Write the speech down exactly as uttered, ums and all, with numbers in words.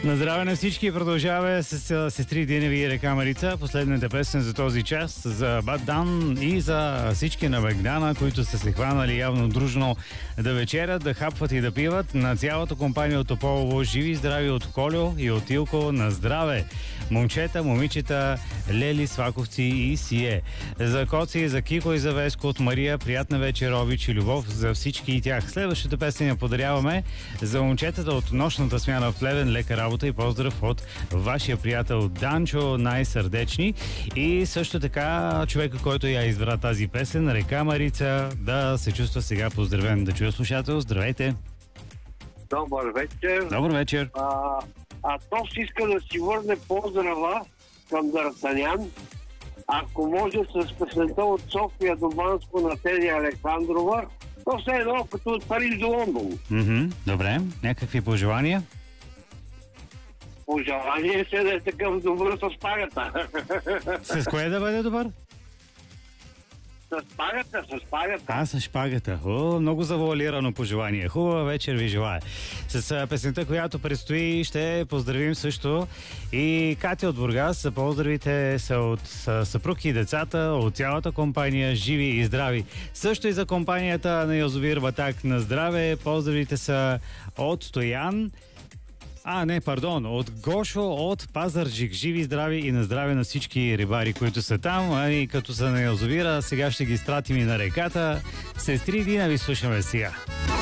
На здраве на всички, продължаваме с сестри Диневи и река Марица. Последната песен за този час за Бадан и за всички на Багдана, които са се хванали явно дружно да вечерят, да хапват и да пиват. На цялата компания от Тополово, живи и здрави от Колю и от Илко, на здраве! Момчета, момичета, Лели, Сваковци и Сие. За Коци, за Кико и за Веско от Мария, приятна вечер, обич и любов за всички и тях. Следващата песен я подаряваме за момчетата от нощната смяна в Плевен, лека работа и поздрав от вашия приятел Данчо, най-сърдечни. И също така човека, който я избра тази песен, река Марица, да се чувства сега поздравен. Да чуя слушател, здравейте! Добър вечер. Добър вечер. А, а то си иска да си върне поздрава към Д'Артанян. Ако може с песента от София до Банско на Теди Александрова, то все едно като от Париж до Лондон. Mm-hmm. Добре, някакви пожелания? Пожелание се да е такъв добър с пагата. С кое да бъде добър? С пагата, с пагата. А, с шпагата. О, много завуалирано пожелание. Хубава вечер ви желая. С песента, която предстои, ще поздравим също и Катя от Бургас. Поздравите са от съпруг и децата, от цялата компания, живи и здрави. Също и за компанията на Язовир Батак, на здраве. Поздравите са от Стоян. А, не, пардон, от Гошо, от Пазарджик. Живи и здрави и на здраве на всички рибари, които са там. А и като са на язовира, сега ще ги стратим и на реката. Сестри Дина ви слушаме сега.